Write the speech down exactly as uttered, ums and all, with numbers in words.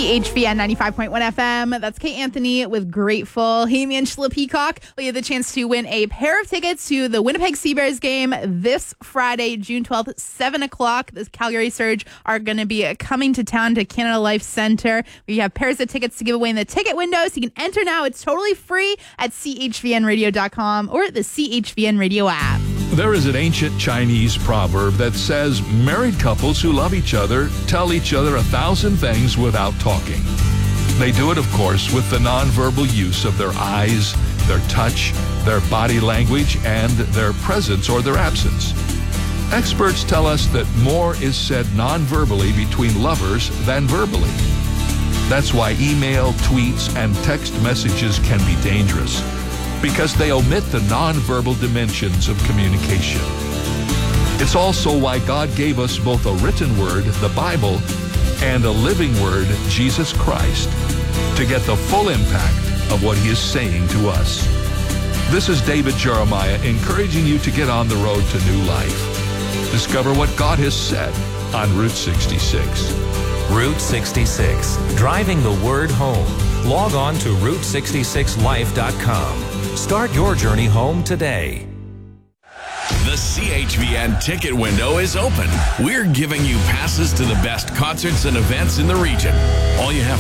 C H V N ninety-five point one F M. That's Kate Anthony with Grateful. Hey, Angela Peacock. We have the chance to win a pair of tickets to the Winnipeg Sea Bears game this Friday, June twelfth, seven o'clock. The Calgary Surge are going to be coming to town to Canada Life Center. We have pairs of tickets to give away in the ticket window, so you can enter now. It's totally free at C H V N radio dot com or the C H V N Radio app. There is an ancient Chinese proverb that says married couples who love each other tell each other a thousand things without talking. They do it, of course, with the nonverbal use of their eyes, their touch, their body language, and their presence or their absence. Experts tell us that more is said nonverbally between lovers than verbally. That's why email, tweets, and text messages can be dangerous, because they omit the nonverbal dimensions of communication. It's also why God gave us both a written word, the Bible, and a living word, Jesus Christ, to get the full impact of what he is saying to us. This is David Jeremiah encouraging you to get on the road to new life. Discover what God has said on Route sixty-six. Route sixty-six, driving the word home. Log on to route sixty-six life dot com. Start your journey home today. The C H V N ticket window is open. We're giving you passes to the best concerts and events in the region. All you have